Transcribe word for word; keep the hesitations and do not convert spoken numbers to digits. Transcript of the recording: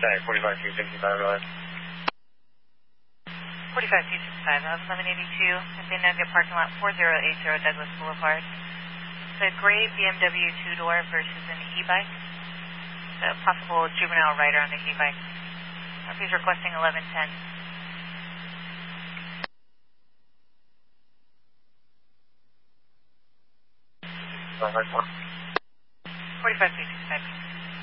check, forty-five two sixty-five, go ahead. forty-five two sixty-five, eleven eighty-two, at the Nugget parking lot four zero eight zero Douglas Boulevard. The gray B M W two-door versus an e-bike. The possible juvenile rider on the e-bike. He's requesting eleven ten. forty-five two sixty-five.